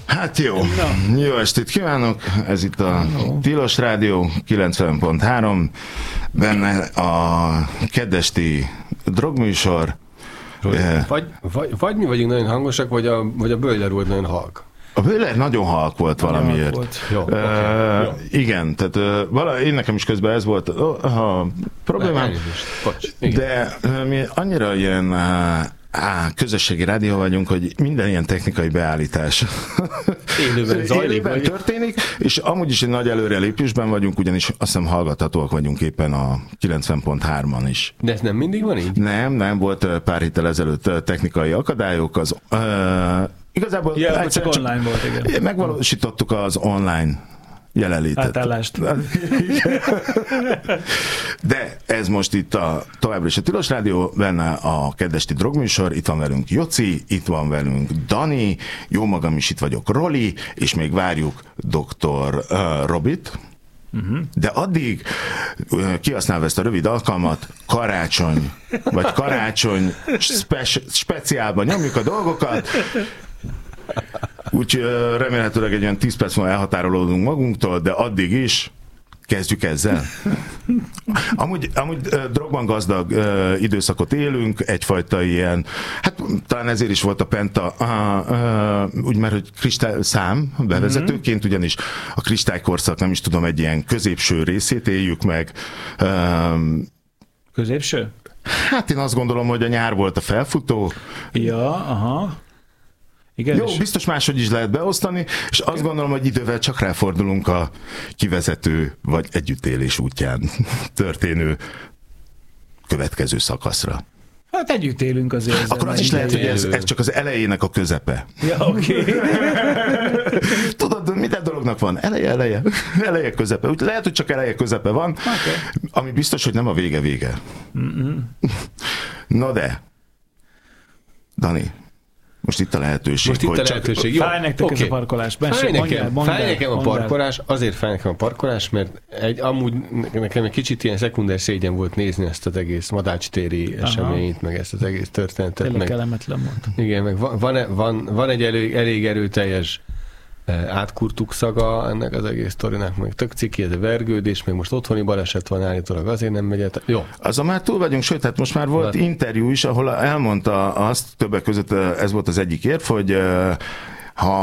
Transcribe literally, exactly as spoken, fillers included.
Hát jó, no. Jó estét kívánok, ez itt a no. Tilos Rádió kilencven pont három, benne a kedvesti drogműsor. Vagy, vagy, vagy mi vagyunk nagyon hangosak, vagy a, vagy a Böller volt nagyon halk. A Böller nagyon halk volt nagyon valamiért. Halk volt. Jó, uh, okay. Jó. Igen, tehát uh, vala, én nekem is közben ez volt a problémám, de uh, mi annyira ilyen uh, Á, közösségi rádió vagyunk, hogy minden ilyen technikai beállítás élőben zajlik, élőben történik, és amúgy is egy nagy előrelépésben vagyunk, ugyanis azt hiszem hallgathatóak vagyunk éppen a kilencven pont hárman is. De ez nem mindig van így? Nem, nem, volt pár héttel ezelőtt technikai akadályok, az uh, igazából ja, csak online volt, igen. Megvalósítottuk az online jelenlétet. Átállást. De ez most itt a továbbra is a Tilos Rádió, benne a kedvesti drogműsor, itt van velünk Joci, itt van velünk Dani, jó magam is itt vagyok Roli, és még várjuk doktor uh, Robit, uh-huh. De addig uh, kihasználva ezt a rövid alkalmat, karácsony, vagy karácsony spe- speciálban nyomjuk a dolgokat, úgyhogy remélhetőleg egy olyan tíz perc múlva elhatárolódunk magunktól, de addig is kezdjük ezzel. Amúgy, amúgy drogban gazdag uh, időszakot élünk, egyfajta ilyen, hát talán ezért is volt a Penta, uh, uh, úgy mert, hogy kristályszám bevezetőként, ugyanis a kristálykorszak, nem is tudom, egy ilyen középső részét éljük meg. Um, Középső? Hát én azt gondolom, hogy a nyár volt a felfutó. Ja, aha. Igen, jó, biztos máshogy is lehet beosztani, és azt gondolom, hogy idővel csak ráfordulunk a kivezető vagy együttélés útján történő következő szakaszra. Hát együtt élünk azért. Akkor az is lehet, hogy ez, ez csak az elejének a közepe. Ja, oké. Okay. Tudod, minden dolognak van eleje, eleje, eleje, közepe. Úgy lehet, hogy csak eleje, közepe van, okay. Ami biztos, hogy nem a vége, vége. Mm-mm. Na de, Dani, most itt a lehetőség. Most itt a lehetőség. Jó. Fáj nektek okay. Ez a parkolás. Fáj nekem, mondjál, mondjál, fáj nekem mondjál. a parkolás, azért fáj nekem a parkolás, mert egy, amúgy nekem egy kicsit ilyen szekunder szégyen volt nézni ezt az egész Madács-téri eseményt, meg ezt az egész történetet. Tényleg meg, kellemetlen volt. Igen, meg van, van, van, van egy elég, elég erőteljes átkurtuk szaga ennek az egész sztorinak, meg tök ciki, ez a vergődés, meg most otthoni baleset van állítólag, azért nem megy el. Jó. Azon már túl vagyunk, sőt, hát most már volt Na. interjú is, ahol elmondta azt, többek között ez volt az egyik érv, hogy ha